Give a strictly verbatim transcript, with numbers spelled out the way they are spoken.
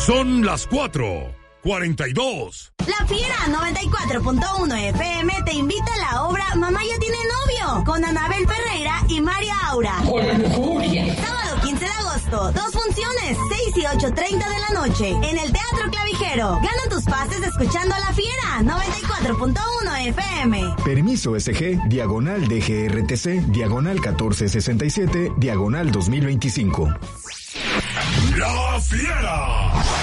Son las cuatro cuarenta y dos. La Fiera noventa y cuatro punto uno F M te invita a la obra Mamá ya tiene novio, con Anabel Ferreira y María Aura. Sábado quince de agosto, dos funciones, seis y ocho treinta de la noche, en el Teatro Clavijero. Gana tus pases escuchando a La Fiera noventa y cuatro punto uno F M. Permiso S G, diagonal D G R T C, diagonal catorce sesenta y siete, diagonal dos mil veinticinco. La Fiera.